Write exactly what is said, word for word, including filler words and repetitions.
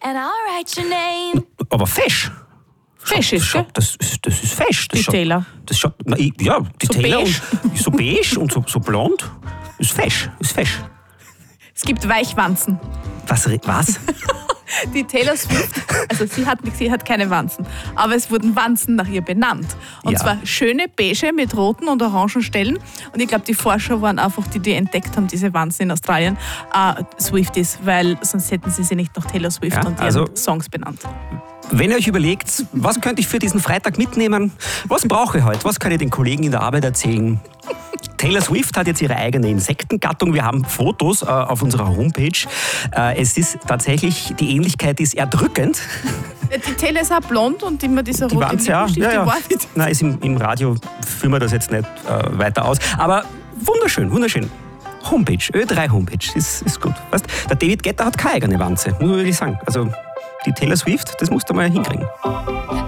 and I'll write your name. Aber fesch. Fesch ist, gell? Das ist, das ist fesch. Das Die schaut, Taylor. Das schaut, na, ich, ja, die So Taylor beige. Und, so beige und so, so blond. Ist fesch, ist fesch. Es gibt Weichwanzen. Was? was? Die Taylor Swift, also sie hat, sie hat keine Wanzen, aber es wurden Wanzen nach ihr benannt. Und Ja. zwar schöne beige mit roten und orangen Stellen. Und ich glaube, die Forscher waren einfach die, die entdeckt haben, diese Wanzen in Australien, äh, Swifties, weil sonst hätten sie sie nicht nach Taylor Swift Ja, und ihren also- Songs benannt. Wenn ihr euch überlegt, was könnte ich für diesen Freitag mitnehmen? Was brauche ich heute? Was kann ich den Kollegen in der Arbeit erzählen? Taylor Swift hat jetzt ihre eigene Insektengattung. Wir haben Fotos äh, auf unserer Homepage. Äh, es ist tatsächlich, die Ähnlichkeit ist erdrückend. Die Taylor ist auch blond und immer dieser Die rote Wanze, ja. Lippenstift, ja, die ja. war nicht. Nein, ist im, im Radio führen wir das jetzt nicht äh, weiter aus. Aber wunderschön, wunderschön. Homepage, Ö drei Homepage, ist, ist gut. Weißt, der David Guetta hat keine eigene Wanze, muss man wirklich sagen. Also die Taylor Swift, das musst du mal hinkriegen.